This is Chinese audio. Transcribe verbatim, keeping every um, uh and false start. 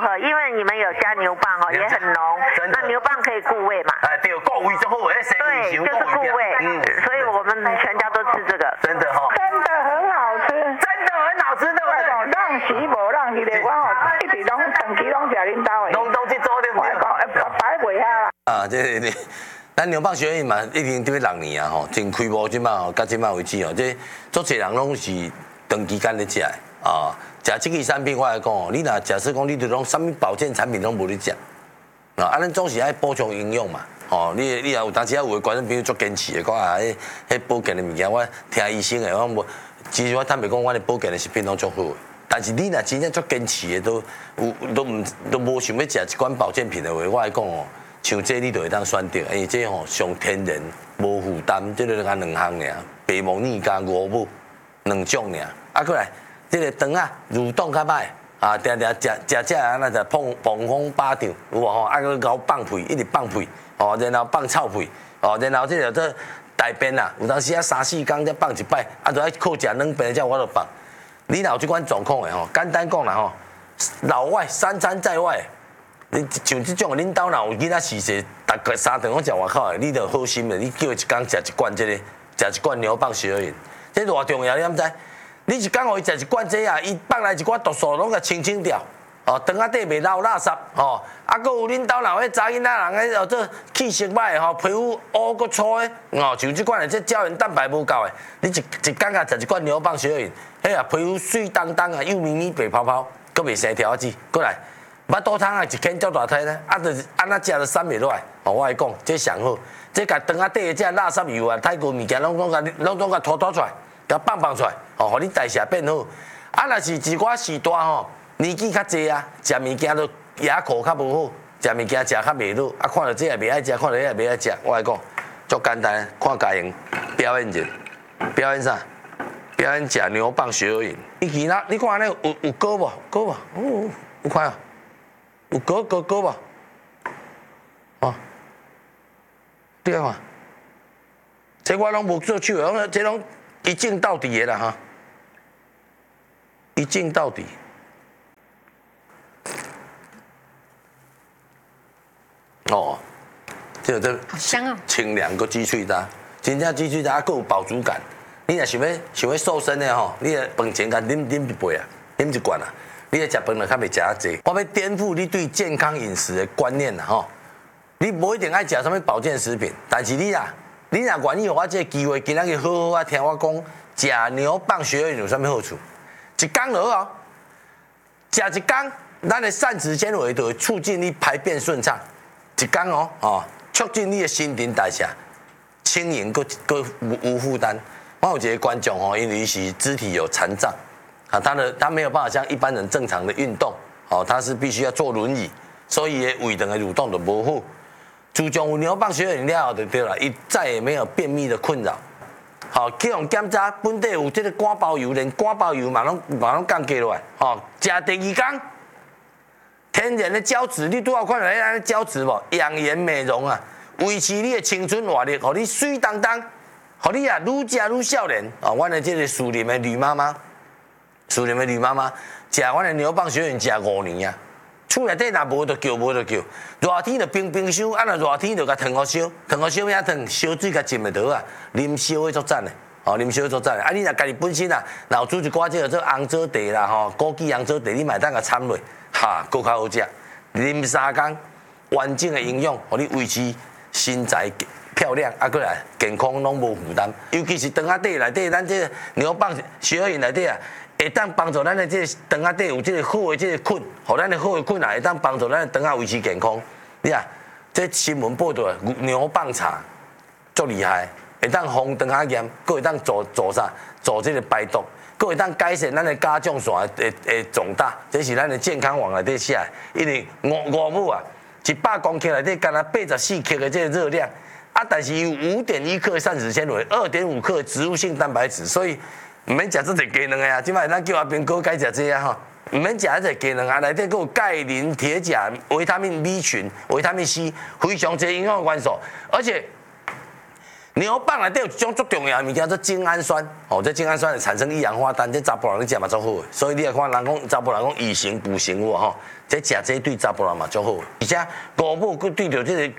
合，因为你们有加牛蒡哦，也很浓。那牛蒡可以固胃嘛？ 哎，对，固胃就好，哎， 对，就是固胃。嗯，所以我们全家都吃这个。 真的哈。 真的很好吃。 真的很好吃，对不对？ 让时无让伊咧，我吼一直拢长期拢食恁兜的。 拢都去做对不对？ 摆袂下。 啊，这这，咱牛蒡学院嘛，已经对六年啊吼，真开幕即摆吼，到即摆为止哦，这足侪人拢是长期间咧食的啊。食即个产品，我来讲哦，你若假设讲你对拢啥物保健产品拢无咧食，啊，啊，咱总是爱补充营养嘛。哦，你你也有当时啊有诶观众朋友足坚持的，讲啊，迄迄保健的物件，我听医生的，我无，其实我坦白讲，我的保健的食品拢足好的。但是你若真正足坚持的，都有都唔都无想要食一款保健品的话，我来讲哦，像这你就会当选择，因为这吼上天然，无负担，这个干两项尔，白木耳加五母两种尔，啊过来。这个肠啊，蠕动较歹啊，定定食食食啊，那就碰碰风巴掌，有无吼？啊，佮搞放屁，一直放屁，哦，然后放臭屁，哦，然后这个这大便啊，有当时啊三四工才放一摆，啊，就爱靠食两遍才我就放。你若有这款状况的吼，简单讲啦吼，老外三餐在外，你像这种恁兜若有囡仔饲细，逐个三顿拢食外口的，你就好心的，你叫伊一工食一罐这个，食一罐牛蒡小饮，这偌重要，你敢知？你一讲互伊食一罐这啊，伊放来一寡毒素拢甲清清掉，哦，肠仔底袂捞垃圾，哦，啊，佮有恁兜若有迄查囡仔人迄做气色歹吼，皮肤乌佮粗的，哦，像即款的这胶原蛋白无够的，你一一工甲食一罐牛蒡小饮，迄啊皮肤水当当啊，幼咪咪白泡泡，佮袂生条子，过来，巴肚汤啊一啃足大体呢，啊，就是安那食就散袂落来，哦，我来讲，这上好，这甲肠仔底的这垃圾油啊、太过物件拢拢甲拢拢甲拖拖出来。甲放放出来，哦，互你代谢变好。啊，若是一寡时代吼，年纪较济啊，食物件都牙口较无好，食物件食较袂落，啊，看到这也袂爱食，看到迄也袂爱食。我来讲，足简单，看家用表演者，表演啥？表演食牛蒡雪耳饮。你其他，你看安尼有有膏无？膏无？哦，有看啊？有膏膏膏无？哦，对啊嘛，这我拢无做手的，这拢。一镜到底的啦哈，一镜到底。哦，这个好香哦， 清凉个鸡脆渣，真正鸡脆渣够有饱足感。你若想要想要瘦身的吼，你饭前甲啉啉一杯啊，啉一罐啊，你咧食饭就较袂食啊济。我要颠覆你对健康饮食的观念啦吼，你无一定爱食什么保健食品，但是你啊。你若愿意互我这个机会，今仔日好好啊听我讲，食牛蒡雪耳有啥物好处？一工就好哦，食一工，咱的膳食纤维就会促进你排便顺畅。一工哦，哦，促进你的新陈代谢，轻盈个个无无负担。我有一个观众哦，因为是肢体有残障，啊，他的他没有办法像一般人正常的运动，哦，他是必须要坐轮椅，所以的胃肠的蠕动就无好。自从有牛蒡雪耳饮了后就对了，伊再也没有便秘的困扰。好，去用检查，本地有这个肝包油，连肝包油嘛拢嘛拢降低落来。哦，食第二天，天然的胶质，你拄好看到迄个胶质无？养颜美容啊，维持你的青春活力，互你水当当，互你啊愈食愈少年。哦，阮的这个树林的吕妈妈，树林的吕妈妈，食阮的牛蒡雪耳饮食五年啊。厝内底若无就叫，无就叫。热天就冰冰箱，啊若热天就甲糖互烧，糖互烧遐糖，烧水甲浸就倒啊。啉烧的足赞的，哦，啉烧的足赞的。啊，你若家己本身啊，若有煮一寡这个做红枣茶啦，吼，枸杞红枣茶，你嘛当甲掺落，哈，够较好食。啉三工，完整的营养，互你维持身材漂亮，啊，过来健康拢无负担。尤其是肠仔底内底，咱这个牛蒡雪耳饮内底啊。会当帮助咱的这个肠仔底有这个好的这个菌，互咱的好的菌啊，会当帮助咱的肠仔维持健康。你啊，这新闻报道牛蒡茶足厉害，会当防肠仔炎，佮会当助助啥？助这个排毒，佮会当改善咱的甲状腺的的肿大。这是咱的健康网内底写的，因为五五母啊，一百公克内底干那八十四克的这个热量，啊，但是有五点一克膳食纤维，二点五克植物性蛋白质，所以。唔免食这个鸡卵的啊！即摆咱叫阿兵哥改食这啊吼，唔免食这个鸡卵啊，内底佫有钙、磷、铁、钾、维他命 B 群、维他命 C， 非常侪营养元素。而且牛蒡内底有一种最重要的物件，做精氨酸。哦，这精氨酸会产生一氧化氮，这查甫人你食嘛足好的。所以你来看人讲查甫人讲以形补形有吼，这食这对查甫人嘛足好。而且五母佮对着这个